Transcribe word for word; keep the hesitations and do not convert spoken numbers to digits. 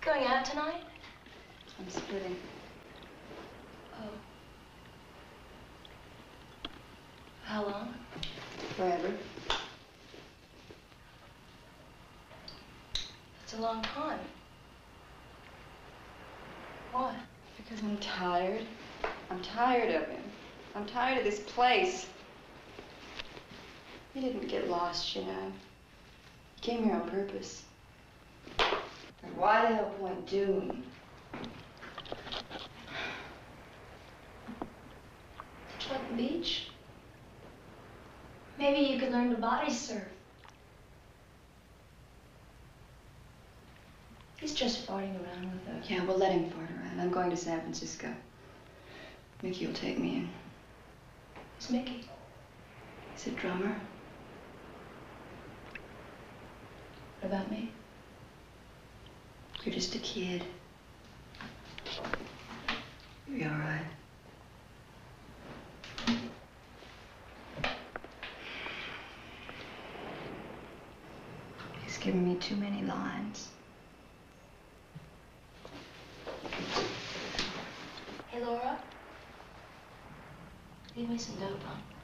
Going out tonight? I'm splitting. Oh. How long? Forever. That's a long time. Why? Because I'm tired. I'm tired of him. I'm tired of this place. He didn't get lost, you know. He came here on purpose. And why the hell point Doom? Did you like the beach? Maybe you could learn to body surf. He's just farting around with us. Yeah, we'll let him fart around. I'm going to San Francisco. Mickey will take me in. Who's Mickey? He's a drummer. What about me? You're just a kid. You'll be all right. He's given me too many lines. Hey, Laura. Leave me some dope, huh?